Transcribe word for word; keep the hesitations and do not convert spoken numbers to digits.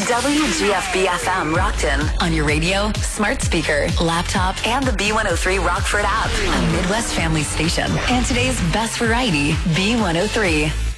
W G F B F M Rockton. On your radio, smart speaker, laptop, and the B one oh three Rockford app. A Midwest family station. And today's best variety, B one oh three.